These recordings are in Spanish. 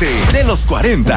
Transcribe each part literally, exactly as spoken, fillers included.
parte de los cuarenta.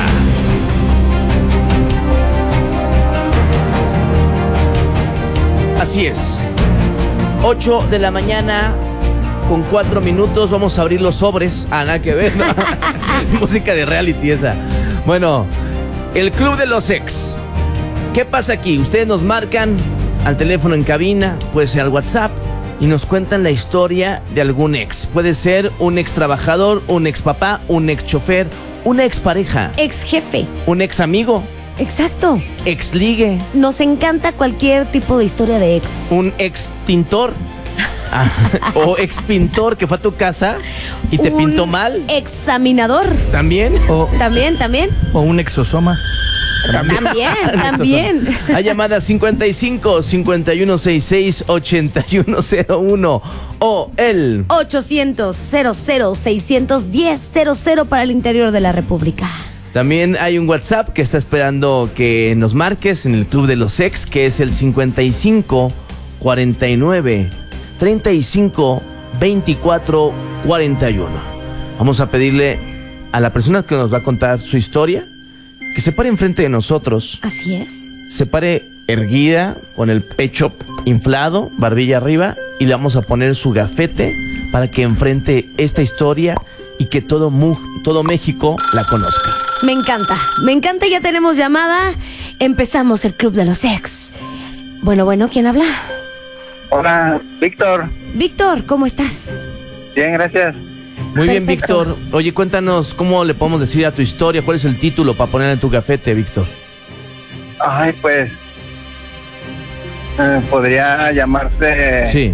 Así es. ocho de la mañana con cuatro minutos. Vamos a abrir los sobres. Ah, nada que ver, ¿no? Música de reality esa. Bueno, el Club de los Ex. ¿Qué pasa aquí? Ustedes nos marcan al teléfono en cabina, puede ser al WhatsApp, y nos cuentan la historia de algún ex. Puede ser un ex trabajador, un ex papá, un ex chofer, una ex pareja, Ex jefe. un ex amigo, Exacto. ex ligue, Nos encanta cualquier tipo de historia de ex. un ex tintor. Ah, o ex pintor que fue a tu casa y te Un pintó mal. Examinador. ¿También? O, También, también. o un exosoma. También, también. Hay llamadas cincuenta y cinco, cincuenta y uno sesenta y seis, ochenta y uno cero uno o el ochocientos, cero cero, seiscientos diez, cero cero para el interior de la República. También hay un WhatsApp que está esperando que nos marques en el Club de los Ex, que es el cincuenta y cinco, cuarenta y nueve, treinta y cinco, veinticuatro, cuarenta y uno. Vamos a pedirle a la persona que nos va a contar su historia que se pare enfrente de nosotros, Así es. se pare erguida, con el pecho inflado, barbilla arriba, y le vamos a poner su gafete para que enfrente esta historia y que todo, mu- todo México la conozca. Me encanta, me encanta, ya tenemos llamada. Empezamos el Club de los Ex. Bueno, bueno, ¿quién habla? Hola, Víctor. Víctor, ¿cómo estás? Bien, gracias. Muy bien, Perfecto. Víctor. Oye, cuéntanos cómo le podemos decir a tu historia, cuál es el título para poner en tu gafete, Víctor. Ay, pues. eh, podría llamarse Sí,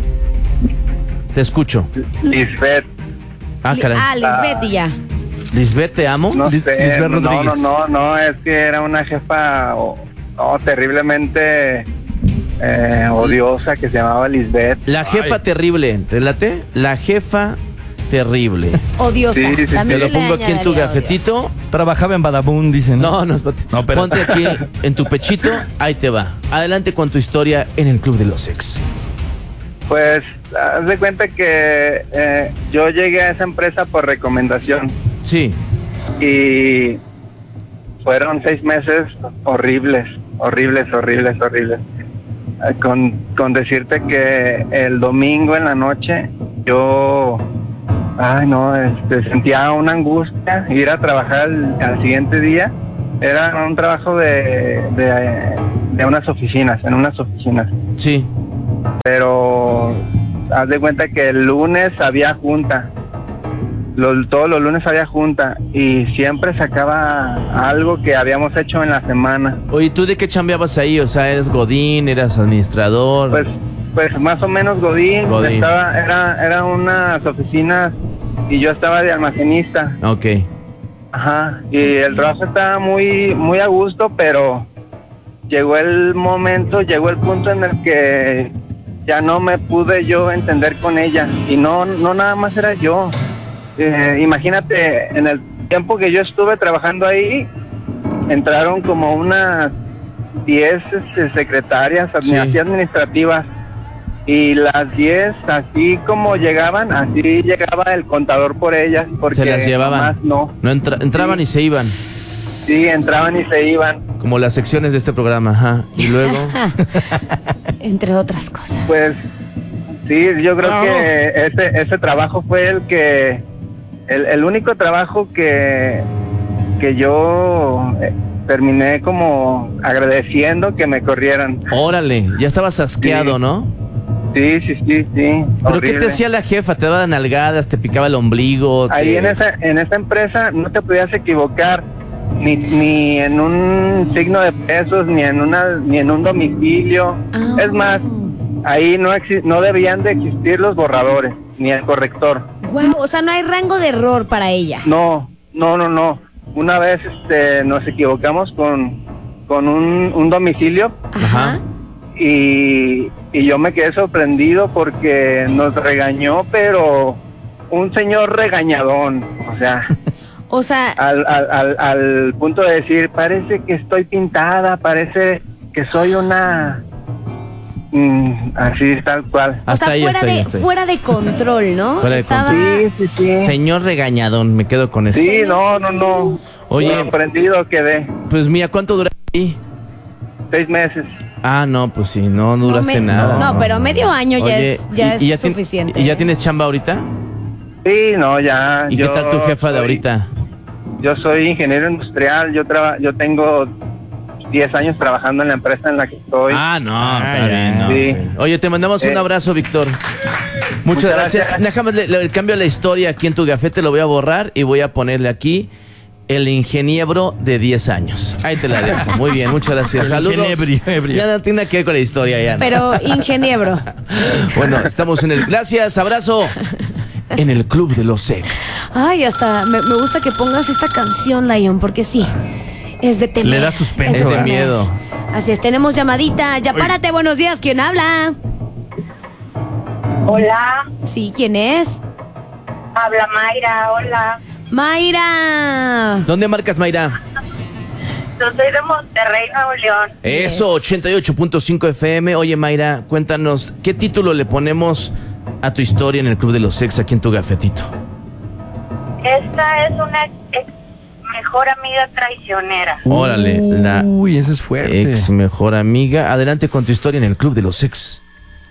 te escucho. Lisbeth. Ah, Li- caray. Ah, Lisbeth y ya. Lisbeth, te amo. No Lis- sé. Lisbeth no, no, Rodríguez. no, no, es que era una jefa oh, oh, terriblemente eh, odiosa que se llamaba Lisbeth. La jefa Ay. terrible, ¿te late? La jefa terrible. Odiosa. Sí, sí, sí. También Te lo le pongo aquí en tu añadiría gafetito. Trabajaba en Badabun, dicen. No, no, espérate. No, espérate. Ponte aquí en tu pechito, ahí te va. Adelante con tu historia en el Club de los Ex. Pues, haz de cuenta que eh, yo llegué a esa empresa por recomendación Sí, y fueron seis meses horribles, horribles, horribles, horribles. Eh, Con, con decirte que el domingo en la noche yo, ay no, este, sentía una angustia ir a trabajar al, al siguiente día. Era un trabajo de, de, de unas oficinas, en unas oficinas. sí. Pero haz de cuenta que el lunes había junta. Los- todos los lunes había junta y siempre sacaba algo que habíamos hecho en la semana. Oye, ¿tú de qué chambeabas ahí? O sea, ¿eres godín, eras administrador? Pues, pues más o menos Godín, Godín. Estaba, era, era unas oficinas y yo estaba de almacenista. Ok. Ajá. Y el trabajo estaba muy, muy a gusto, pero llegó el momento, llegó el punto en el que ya no me pude yo entender con ella. Y no, no nada más era yo. Eh, imagínate, en el tiempo que yo estuve trabajando ahí, entraron como unas diez este, secretarias admi- Sí. así administrativas. Y las diez, así como llegaban, así llegaba el contador por ellas. Porque Se las llevaban. nomás no. No entra- entraban Sí. y se iban. Sí, entraban y se iban. Como las secciones de este programa, ajá. Y luego. Entre otras cosas. Pues sí, yo creo Ah. que ese, ese trabajo fue el que, el, el único trabajo que, que yo eh, terminé como agradeciendo que me corrieran. Órale, ya estabas asqueado, Sí. ¿no? Sí, sí, sí, sí. ¿Pero qué horrible. te hacía la jefa? ¿Te daba nalgadas? ¿Te picaba el ombligo? Ahí te- en esa, en esa empresa no te podías equivocar ni, ni en un signo de pesos, ni en una, ni en un domicilio. Ah. Es más, ahí no exi- no debían de existir los borradores, ni el corrector. Guau, o sea, no hay rango de error para ella. No, no, no, no. Una vez este, nos equivocamos con, con un, un domicilio Ajá. y, y yo me quedé sorprendido porque nos regañó, pero un señor regañadón, o sea, O sea, al, al, al, al punto de decir, parece que estoy pintada, parece que soy una Mm, así, tal cual. O Hasta sea, ahí fuera, estoy, de, estoy. fuera de control, ¿no? Fuera de Estaba... Sí, sí, sí. Señor regañadón, me quedo con eso. Sí, no, no, no. Oye. Sorprendido quedé. Pues mira, ¿cuánto dura ahí? Seis meses. Ah, no, pues sí, no, no duraste me- nada. No, pero medio año ya Oye, es, ya ¿y- y es tien- suficiente. ¿Y ya ¿eh? tienes chamba ahorita? Sí, no, ya. ¿Y yo qué tal tu jefa de soy- ahorita? Yo soy ingeniero industrial. Yo traba, yo tengo diez años trabajando en la empresa en la que estoy. Ah, no, Ah, está ya. bien, no, Sí. sí. Oye, te mandamos un Eh. abrazo, Víctor. Muchas, Muchas gracias. gracias. Déjame le, le cambio la historia aquí en tu gafete, lo voy a borrar y voy a ponerle aquí el ingeniero de diez años. Ahí te la dejo. Muy bien, muchas gracias. El Saludos. ingeniebrio, ebrio. Ya no tiene nada que ver con la historia ya. ¿no? Pero ingeniero. Bueno, estamos en el... Gracias, abrazo. En el Club de los Ex. Ay, hasta me, me gusta que pongas esta canción, Lion, porque sí, es de temer. Le da suspenso, es Es de temer. miedo. Así es, tenemos llamadita. Ya párate, buenos días. ¿Quién habla? Hola, Sí, ¿quién es? habla Mayra, hola. Mayra. ¿Dónde marcas, Mayra? Yo soy de Monterrey, Nuevo León. Eso, ochenta y ocho punto cinco F M. Oye, Mayra, cuéntanos, ¿qué título le ponemos a tu historia en el Club de los Ex aquí en tu gafetito? Esta es una ex mejor amiga traicionera. Órale, la Uy, ese es fuerte. ex mejor amiga. Adelante con tu historia en el Club de los Ex.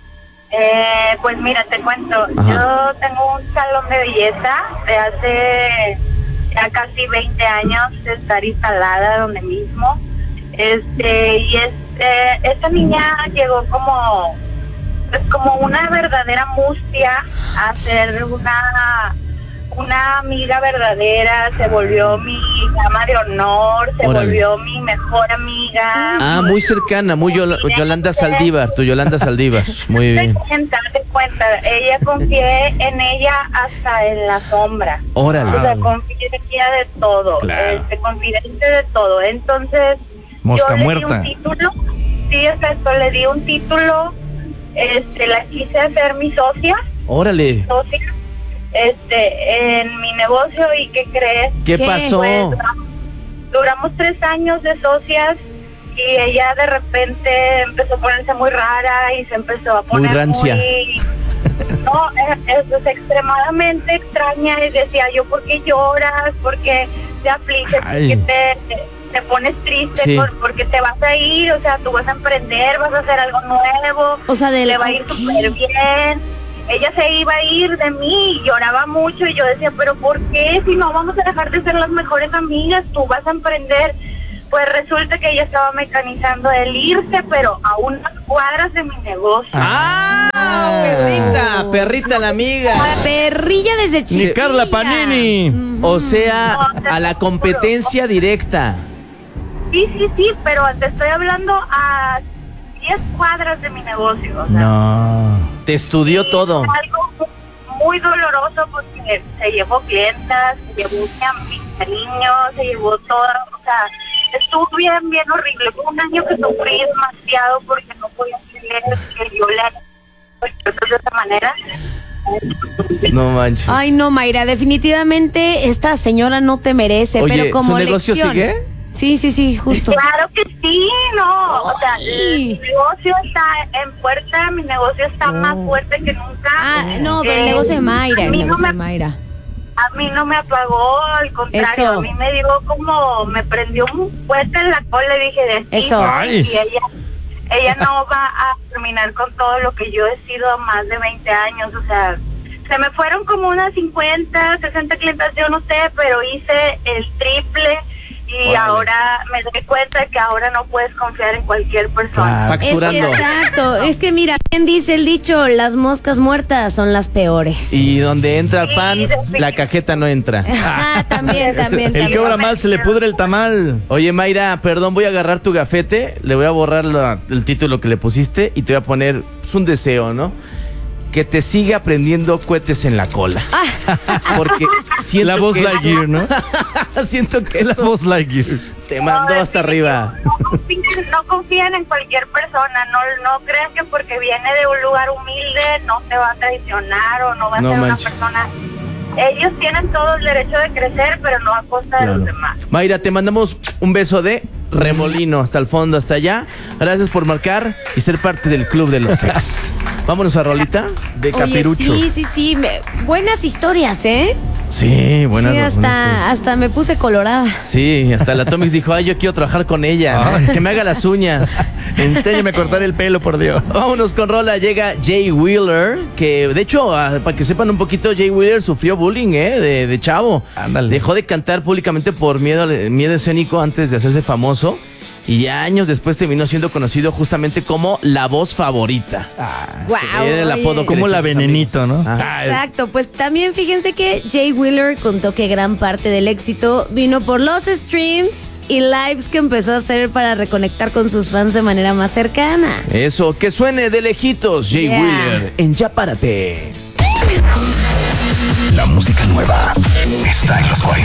Eh, pues mira, te cuento, Ajá. yo tengo un salón de belleza de hace ya casi veinte años de estar instalada donde mismo. Este, y es, eh, esta niña llegó como, pues como una verdadera mustia a ser una, una amiga verdadera, se volvió mi dama de honor, se Órale. volvió mi mejor amiga. Ah, muy cercana, muy Yola- Yolanda Saldívar, tu Yolanda Saldívar. Muy Te bien. cuenta, te cuenta, ella confié en ella hasta en la sombra. Órale. O sea, confidencia de todo, Claro. este, confidente de todo. Entonces, Mosca yo le muerta. di un título, sí, exacto, le di un título, este, la quise hacer mi socia, Órale. socia, este, en mi negocio. ¿Y qué crees? ¿Qué ¿Qué? pasó? Pues duramos, duramos tres años de socias y ella de repente empezó a ponerse muy rara y se empezó a poner rancia. muy- no, es, es extremadamente extraña y decía yo, ¿por qué lloras? ¿Por qué te afliges? ¿Por Ay. qué te, te, te pones triste? Sí. ¿Por, porque te vas a ir? O sea, tú vas a emprender, vas a hacer algo nuevo, O sea, de le la... va a ir ok. súper bien. Ella se iba a ir de mí, lloraba mucho y yo decía, pero ¿por qué? Si no vamos a dejar de ser las mejores amigas, tú vas a emprender. Pues resulta que ella estaba mecanizando el irse, pero a unas cuadras de mi negocio. ¡Ah! Perrita, perrita la amiga. Perrilla desde Ni chiquilla. Carla Panini. O sea, a la competencia directa. Sí, sí, sí, pero te estoy hablando a diez cuadras de mi negocio. O sea, No. Te estudió sí, todo. fue algo mu- muy doloroso porque se llevó clientas, se llevó mi, am- mi cariño, se llevó todo, o sea, estuvo bien, bien horrible. Fue un año que sufrí demasiado porque no podía creer que yo le haya hecho de esa manera. No manches. Ay, no, Mayra, definitivamente esta señora no te merece, Oye, pero como ¿su negocio lección. sigue? Sí, sí, sí, justo. Claro que sí, no, o sea, Ay. mi negocio está en puerta, mi negocio está más fuerte que nunca. Ah, no, pero el Eh, negocio de Mayra, a el mí no negocio de me- Mayra. A mí no me apagó, al contrario, Eso. a mí me dio como, me prendió un cohete en la cola y dije, de aquí Eso. soy, Ay. y ella, ella no va a terminar con todo lo que yo he sido más de veinte años, o sea, se me fueron como unas cincuenta, sesenta clientas, yo no sé, pero hice el triple y Órale. ahora me doy cuenta que ahora no puedes confiar en cualquier persona. Claro. Es que, Facturando. exacto, es que mira, bien dice el dicho, las moscas muertas son las peores. Y donde entra el Sí, pan, definitivamente. la cajeta no entra. Ah, también, también, El que también. obra mal se le pudre el tamal. Oye, Mayra, perdón, voy a agarrar tu gafete, le voy a borrar la- el título que le pusiste y te voy a poner pues, un deseo, ¿no? Que te siga prendiendo cohetes en la cola. Porque siento La voz que Lightyear, ¿no? siento que La eso voz Lightyear. te mandó hasta arriba. No confíen, no confíen en cualquier persona, no, no crean que porque viene de un lugar humilde no te va a traicionar o no va a No ser manches. una persona. Ellos tienen todo el derecho de crecer, pero no a costa de los demás. Mayra, te mandamos un beso de remolino hasta el fondo, hasta allá. Gracias por marcar y ser parte del club de los ex. Vámonos a rolita. De Oye, capirucho. sí, sí, sí. me- buenas historias, ¿eh? Sí, buenas. sí, buenas hasta, hasta me puse colorada. Sí, hasta la Tomix dijo, ay, yo quiero trabajar con ella, Ay. que me haga las uñas. Enséñame a cortar el pelo, por Dios. Vámonos con rola, llega Jay Wheeler, que de hecho, ah, para que sepan un poquito, Jay Wheeler sufrió bullying, ¿eh? De, de chavo. Ándale. Dejó de cantar públicamente por miedo, al- miedo escénico antes de hacerse famoso. Y ya años después terminó siendo conocido justamente como la voz favorita. Guau, Era el oye. apodo que Como le la decían sus Venenito, amigos. ¿no? Ajá. Exacto, pues también fíjense que Jay Wheeler contó que gran parte del éxito vino por los streams y lives que empezó a hacer para reconectar con sus fans de manera más cercana. Eso, que suene de lejitos, Jay Yeah. Wheeler, en Ya Párate. La música nueva está en los cuarenta.